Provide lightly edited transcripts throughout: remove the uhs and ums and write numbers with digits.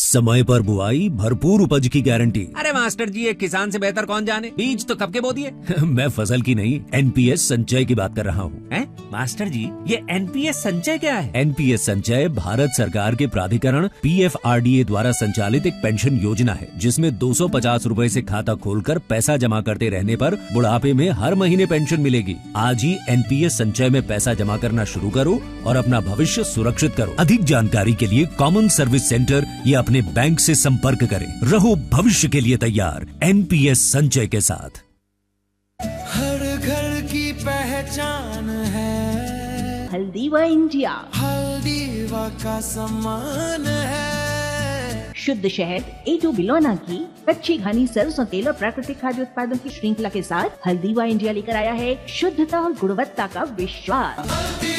समय पर बुआई, भरपूर उपज की गारंटी। अरे मास्टर जी, एक किसान से बेहतर कौन जाने, बीज तो कब के बो दिए। मैं फसल की नहीं, एनपीएस संचय की बात कर रहा हूँ। मास्टर जी, ये एनपीएस संचय क्या है? एनपीएस संचय भारत सरकार के प्राधिकरण पीएफआरडीए द्वारा संचालित एक पेंशन योजना है, जिसमें 250 रूपए से खाता खोलकर पैसा जमा करते रहने पर बुढ़ापे में हर महीने पेंशन मिलेगी। आज ही एनपीएस संचय में पैसा जमा करना शुरू करो और अपना भविष्य सुरक्षित करो। अधिक जानकारी के लिए कॉमन सर्विस सेंटर या अपने बैंक से संपर्क करें। रहो भविष्य के लिए तैयार एनपीएस संचय के साथ। हर घर की पहचान है हल्दीवा इंडिया, हल्दीवा का सम्मान है। शुद्ध शहद A2 बिलोना की कच्ची घनी सरसों तेल और प्राकृतिक खाद्य उत्पादों की श्रृंखला के साथ हल्दीवा इंडिया लेकर आया है शुद्धता और गुणवत्ता का विश्वास।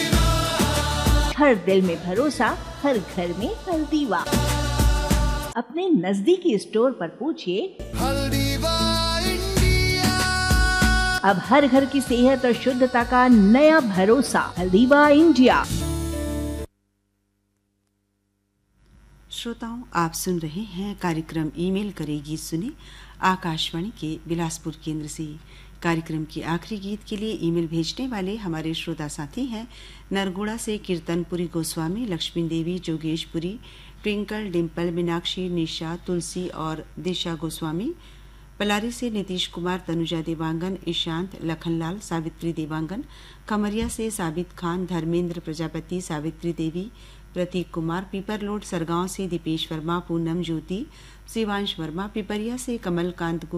हर दिल में भरोसा, हर घर में हल्दीवा। अपने नजदीकी स्टोर पर पूछिए हल्दीवा इंडिया। अब हर घर की सेहत और शुद्धता का नया भरोसा, हल्दीवा इंडिया। श्रोताओं, आप सुन रहे हैं कार्यक्रम ईमेल करेगी सुने आकाशवाणी के बिलासपुर केंद्र से। कार्यक्रम के आखिरी गीत के लिए ईमेल भेजने वाले हमारे श्रोता साथी हैं नरगुड़ा से कीर्तनपुरी गोस्वामी, लक्ष्मी देवी, जोगेशपुरी, ट्विंकल, डिम्पल, मीनाक्षी, निशा, तुलसी और दिशा गोस्वामी, पलारी से नीतीश कुमार, तनुजा देवांगन, ईशांत, लखनलाल, सावित्री देवांगन, कमरिया से साबित खान, धर्मेंद्र प्रजापति, सावित्री देवी, प्रतीक कुमार, पीपरलोड सरगांव से दीपेश वर्मा, पूनम ज्योति, शिवांश वर्मा, पिपरिया से कमलकांत